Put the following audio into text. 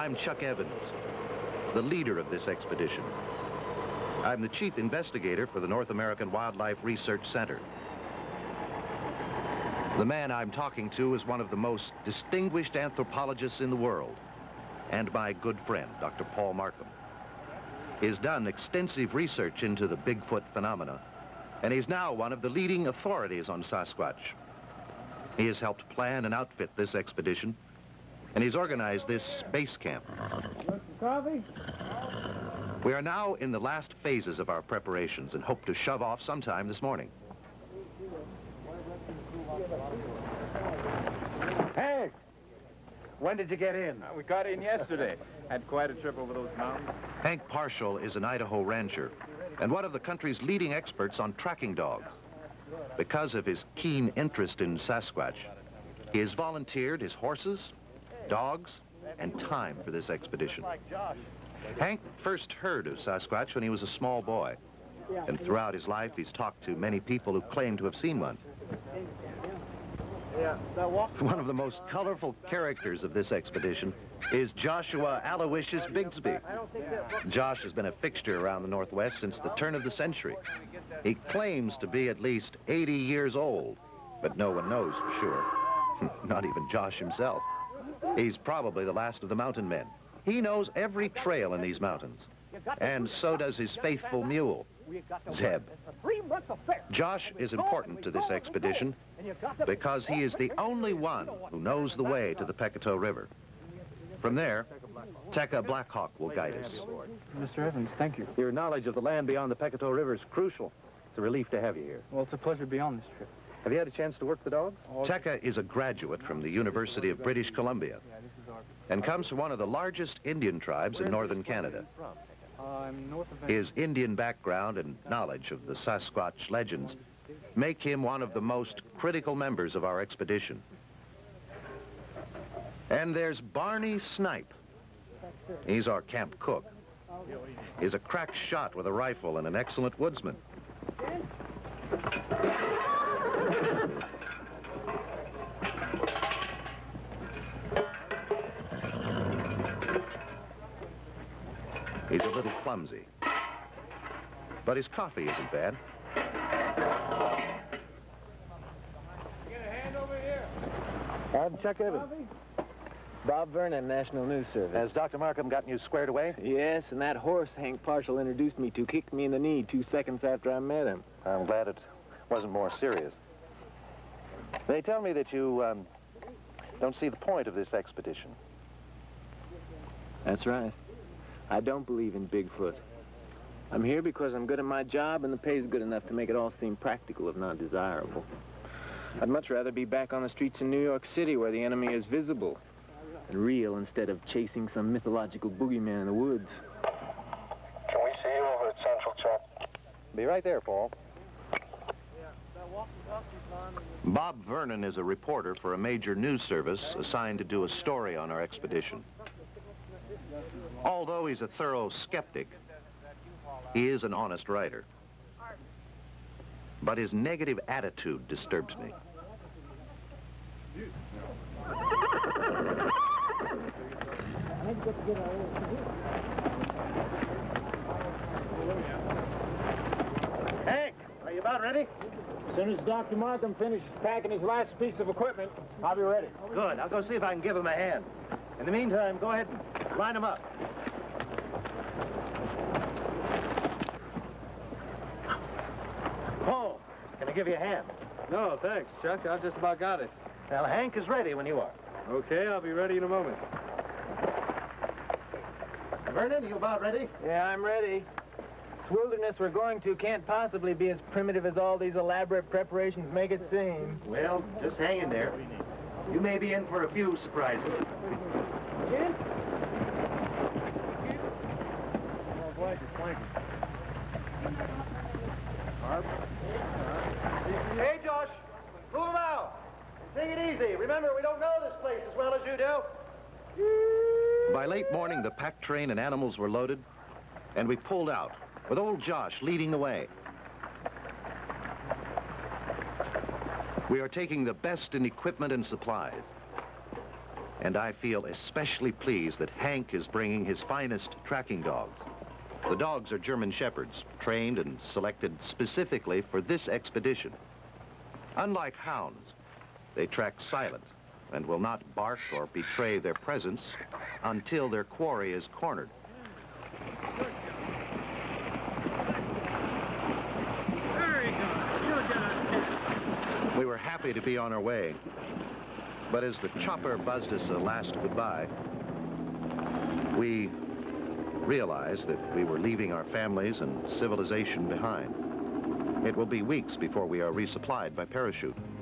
I'm Chuck Evans, the leader of this expedition. I'm the chief investigator for the North American Wildlife Research Center. The man I'm talking to is one of the most distinguished anthropologists in the world, and my good friend, Dr. Paul Markham. He's done extensive research into the Bigfoot phenomena, and he's now one of the leading authorities on Sasquatch. He has helped plan and outfit this expedition, and he's organized this base camp. Coffee? We are now in the last phases of our preparations and hope to shove off sometime this morning. Hey! When did you get in? We got in yesterday. Had quite a trip over those mountains. Hank Parshall is an Idaho rancher and one of the country's leading experts on tracking dogs. Because of his keen interest in Sasquatch, he has volunteered his horses, dogs, and time for this expedition. Hank first heard of Sasquatch when he was a small boy, and throughout his life he's talked to many people who claim to have seen one. One of the most colorful characters of this expedition is Joshua Aloysius Bigsby. Josh has been a fixture around the Northwest since the turn of the century. He claims to be at least 80 years old, but no one knows for sure. Not even Josh himself. He's probably the last of the mountain men. He knows every trail in these mountains, and so does his faithful mule, Zeb. Josh is important to this expedition because he is the only one who knows the way to the Pecatow River. From there, Tekka Blackhawk will guide us. Mr. Evans, thank you. Your knowledge of the land beyond the Pecatow River is crucial. It's a relief to have you here. Well, it's a pleasure to be on this trip. Have you had a chance to work the dogs? Tekka is a graduate from the University of British Columbia and comes from one of the largest Indian tribes in northern Canada. His Indian background and knowledge of the Sasquatch legends make him one of the most critical members of our expedition. And there's Barney Snipe. He's our camp cook. He's a crack shot with a rifle and an excellent woodsman. He's a little clumsy, but his coffee isn't bad. I'm Chuck Evans. Bob Vernon, National News Service. Has Dr. Markham gotten you squared away? Yes, and that horse Hank Parshall introduced me to kicked me in the knee 2 seconds after I met him. I'm glad it wasn't more serious. They tell me that you don't see the point of this expedition. That's right. I don't believe in Bigfoot. I'm here because I'm good at my job and the pay's good enough to make it all seem practical, if not desirable. I'd much rather be back on the streets in New York City where the enemy is visible and real instead of chasing some mythological boogeyman in the woods. Can we see you over at Central, Chuck? Be right there, Paul. Bob Vernon is a reporter for a major news service assigned to do a story on our expedition. Although he's a thorough skeptic, he is an honest writer. But his negative attitude disturbs me. Hank, are you about ready? As soon as Dr. Markham finishes packing his last piece of equipment, I'll be ready. Good. I'll go see if I can give him a hand. In the meantime, go ahead and line him up. Paul, can I give you a hand? No, thanks, Chuck. I just about got it. Well, Hank is ready when you are. Okay, I'll be ready in a moment. Vernon, you about ready? Yeah, I'm ready. This wilderness we're going to can't possibly be as primitive as all these elaborate preparations make it seem. Well, just hang in there. You may be in for a few surprises. Hey, Josh, move him out. Take it easy. Remember, we don't know this place as well as you do. By late morning, the pack train and animals were loaded, and we pulled out, with old Josh leading the way. We are taking the best in equipment and supplies. And I feel especially pleased that Hank is bringing his finest tracking dogs. The dogs are German Shepherds, trained and selected specifically for this expedition. Unlike hounds, they track silent and will not bark or betray their presence until their quarry is cornered. We were happy to be on our way, but as the chopper buzzed us a last goodbye, we realized that we were leaving our families and civilization behind. It will be weeks before we are resupplied by parachute.